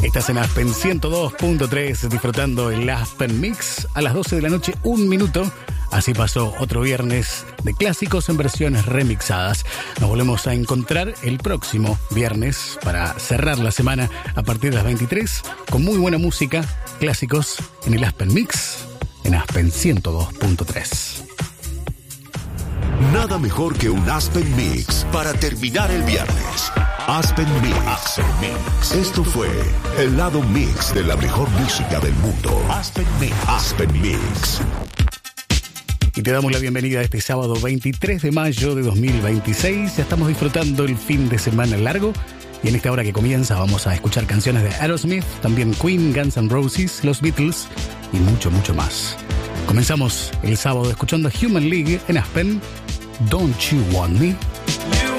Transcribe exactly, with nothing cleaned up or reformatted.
Estás en Aspen ciento dos punto tres, disfrutando el Aspen Mix a las doce de la noche, un minuto. Así pasó otro viernes de clásicos en versiones remixadas. Nos volvemos a encontrar el próximo viernes para cerrar la semana a partir de las veintitrés con muy buena música, clásicos en el Aspen Mix en Aspen ciento dos punto tres. Nada mejor que un Aspen Mix para terminar el viernes. Aspen Mix. Aspen Mix. Esto fue el lado mix de la mejor música del mundo. Aspen Mix. Aspen Mix. Y te damos la bienvenida a este sábado veintitrés de mayo de dos mil veintiséis. Ya estamos disfrutando el fin de semana largo. Y en esta hora que comienza vamos a escuchar canciones de Aerosmith, también Queen, Guns N' Roses, los Beatles y mucho, mucho más. Comenzamos el sábado escuchando Human League en Aspen. Don't You Want Me?